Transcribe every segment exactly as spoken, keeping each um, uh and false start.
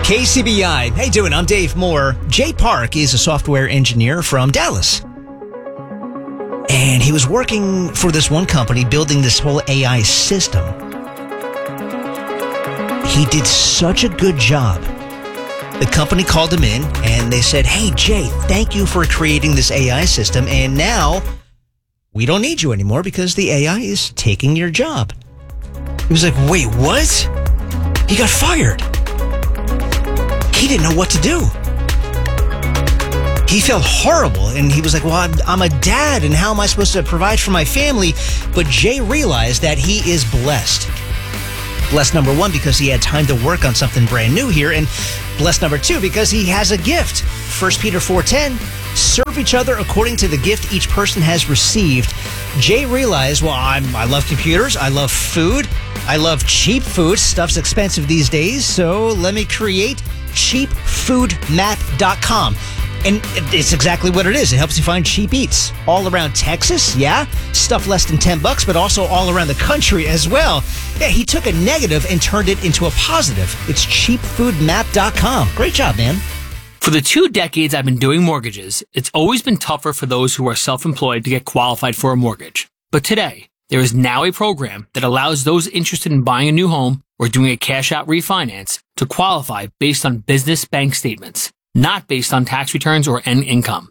K C B I. How you doing? I'm Dave Moore. Jay Park is a software engineer from Dallas. And he was working for this one company building this whole A I system. He did such a good job. The company called him in and they said, "Hey, Jay, thank you for creating this A I system. And now we don't need you anymore because the A I is taking your job." He was like, "Wait, what?" He got fired. He didn't know what to do. He felt horrible, and he was like, well, I'm, I'm a dad, and how am I supposed to provide for my family? But Jay realized that he is blessed. Blessed, number one, because he had time to work on something brand new here, and blessed, number two, because he has a gift. First Peter four ten, serve each other according to the gift each person has received. Jay realized, well, I'm, I love computers, I love food, I love cheap food. Stuff's expensive these days, so let me create cheap food map dot com. And it's exactly what it is. It helps you find cheap eats all around Texas, yeah? Stuff less than ten bucks, but also all around the country as well. Yeah, he took a negative and turned it into a positive. It's cheap food map dot com. Great job, man. For the two decades I've been doing mortgages, it's always been tougher for those who are self-employed to get qualified for a mortgage. But today, there is now a program that allows those interested in buying a new home or doing a cash-out refinance to qualify based on business bank statements, not based on tax returns or end income.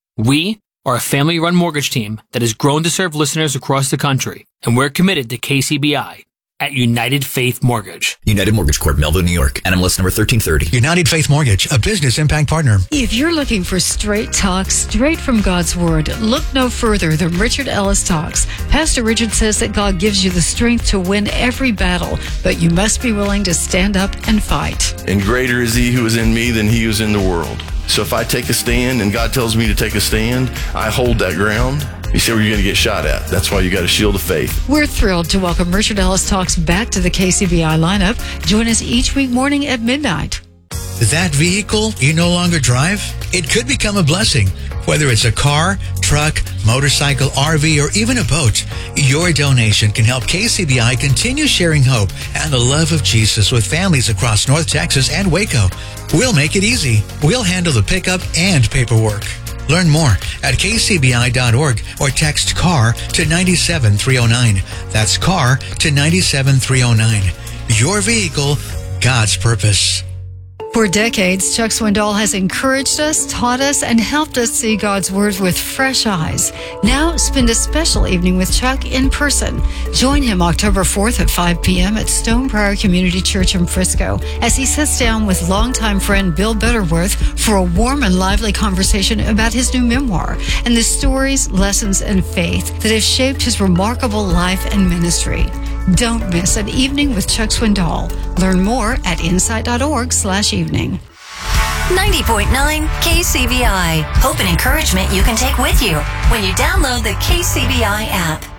We are a family-run mortgage team that has grown to serve listeners across the country, and we're committed to K C B I at United Faith Mortgage. United Mortgage Corp, Melville, New York. N M L S number thirteen thirty. United Faith Mortgage, a business impact partner. If you're looking for straight talk, straight from God's Word, look no further than Richard Ellis Talks. Pastor Richard says that God gives you the strength to win every battle, but you must be willing to stand up and fight. And greater is he who is in me than he who is in the world. So if I take a stand and God tells me to take a stand, I hold that ground. You see where you're going to get shot at. That's why you got a shield of faith. We're thrilled to welcome Richard Ellis Talks back to the K C B I lineup. Join us each week morning at midnight. That vehicle you no longer drive? It could become a blessing. Whether it's a car, truck, motorcycle, R V, or even a boat, your donation can help K C B I continue sharing hope and the love of Jesus with families across North Texas and Waco. We'll make it easy. We'll handle the pickup and paperwork. Learn more at k c b i dot org or text CAR to nine seven three oh nine. That's CAR to nine seven three oh nine. Your vehicle, God's purpose. For decades, Chuck Swindoll has encouraged us, taught us, and helped us see God's Word with fresh eyes. Now, spend a special evening with Chuck in person. Join him October fourth at five p.m. at Stone Prairie Community Church in Frisco as he sits down with longtime friend Bill Butterworth for a warm and lively conversation about his new memoir and the stories, lessons, and faith that have shaped his remarkable life and ministry. Don't miss an evening with Chuck Swindoll. Learn more at insight dot org slash evening. ninety point nine K C B I. Hope and encouragement you can take with you when you download the K C B I app.